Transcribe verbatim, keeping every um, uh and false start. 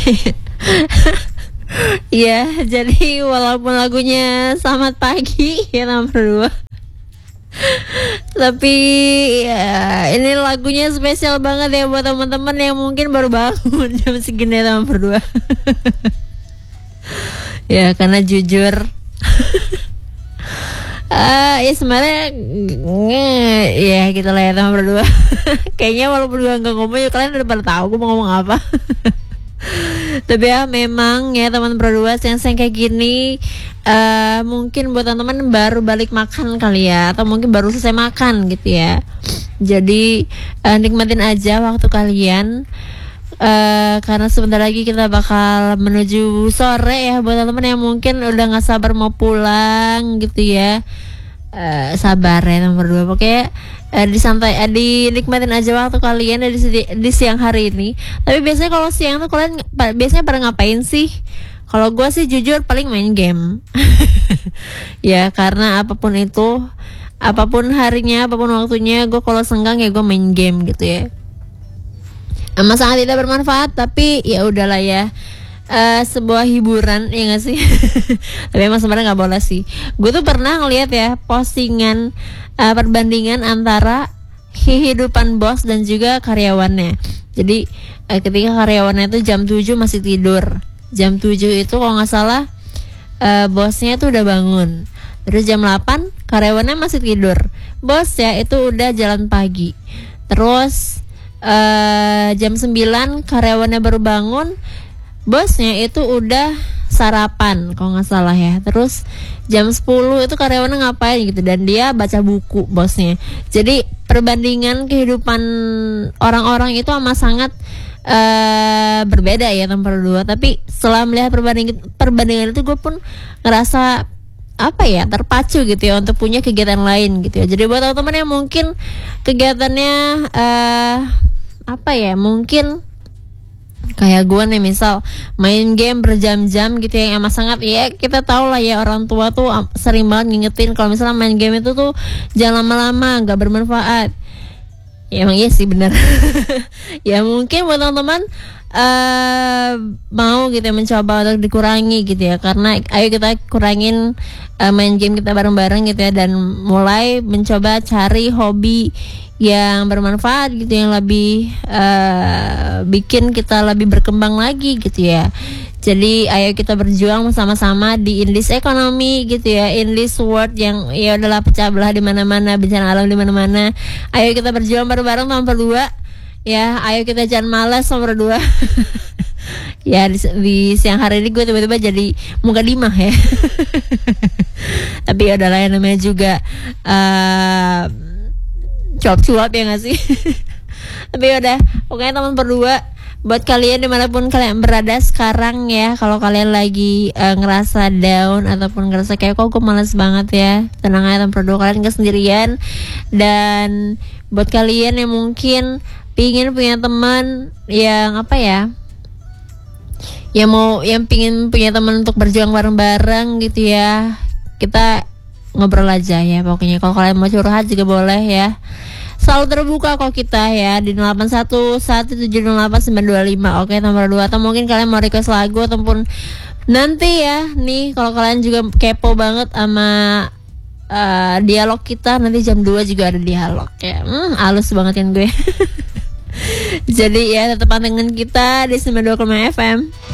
Iya, jadi walaupun lagunya Selamat Pagi ya nomor dua, tapi ya, ini lagunya spesial banget ya buat teman-teman yang mungkin baru bangun jam segini nomor dua. Ya karena jujur uh, ya sebenarnya nge- ya kita lah ya teman berdua. Kayaknya walaupun gue nggak ngomong ya kalian udah pada tahu gue mau ngomong apa. Tapi ya memang ya teman berdua yang saya kayak gini uh, mungkin buat teman-teman baru balik makan kali ya, atau mungkin baru selesai makan gitu ya. Jadi uh, nikmatin aja waktu kalian. Uh, karena sebentar lagi kita bakal menuju sore ya buat teman-teman yang mungkin udah nggak sabar mau pulang gitu ya. Uh, sabar ya nomor dua, pokoknya uh, disantai, uh, dinikmatin aja waktu kalian di, di, di siang hari ini. Tapi biasanya kalau siang tuh kalian pa, biasanya pada ngapain sih? Kalau gue sih jujur paling main game. Ya karena apapun itu, apapun harinya, apapun waktunya, gue kalau senggang ya gue main game gitu ya. Emang sangat tidak bermanfaat, tapi ya udahlah ya, uh, sebuah hiburan ya nggak sih. Tapi emang sebenarnya nggak boleh sih. Gue tuh pernah ngeliat ya postingan uh, perbandingan antara kehidupan bos dan juga karyawannya. Jadi uh, ketika karyawannya itu jam tujuh masih tidur, jam tujuh itu kalau nggak salah uh, bosnya tuh udah bangun. Terus jam delapan karyawannya masih tidur, bos ya itu udah jalan pagi. Terus Uh, jam sembilan karyawannya baru bangun, bosnya itu udah sarapan kalau nggak salah ya. Terus jam sepuluh itu karyawannya ngapain gitu, dan dia baca buku bosnya. Jadi perbandingan kehidupan orang-orang itu amat sangat uh, berbeda ya nomor dua. Tapi setelah melihat perbandingan perbandingan itu gue pun ngerasa apa ya, terpacu gitu ya untuk punya kegiatan lain gitu ya. Jadi buat teman-teman yang mungkin kegiatannya uh, apa ya, mungkin kayak gue nih misal main game berjam-jam gitu ya, yang amat sangat ya kita tahu lah ya, orang tua tuh sering banget ngingetin kalau misalnya main game itu tuh jangan lama-lama, nggak bermanfaat. Ya emang iya sih benar. Ya mungkin buat teman-teman uh, mau gitu ya mencoba untuk dikurangi gitu ya, karena ayo kita kurangin uh, main game kita bareng-bareng gitu ya, dan mulai mencoba cari hobi yang bermanfaat gitu, yang lebih uh, bikin kita lebih berkembang lagi gitu ya. Jadi ayo kita berjuang sama-sama di in this economy gitu ya, in this world yang ya udahlah pecah belah di mana-mana, bencana alam di mana-mana. Ayo kita berjuang bareng-bareng tahun berdua. Ya, ayo kita jangan malas nomor dua. Ya di, di siang hari ini gue tiba-tiba jadi muka dimah ya. Tapi ya udahlah, yang namanya juga uh, cuap-cuap ya gak sih. Tapi udah, pokoknya teman berdua, buat kalian dimanapun kalian berada sekarang ya, kalau kalian lagi uh, ngerasa down ataupun ngerasa kayak kok gue malas banget ya, tenang aja teman berdua, kalian gak sendirian. Dan buat kalian yang mungkin pingin punya teman yang apa ya, yang mau yang pingin punya teman untuk berjuang bareng-bareng gitu ya, kita ngobrol aja ya pokoknya. Kalau kalian mau curhat juga boleh ya, selalu terbuka kok kita ya di nol delapan satu satu tujuh nol delapan sembilan dua lima. Oke nomor dua, atau mungkin kalian mau request lagu ataupun nanti ya nih, kalau kalian juga kepo banget sama uh, dialog kita, nanti jam dua juga ada dialog ya. Hmm, halus banget kan gue. Jadi ya tetap pantengin kita di sembilan puluh dua koma F M.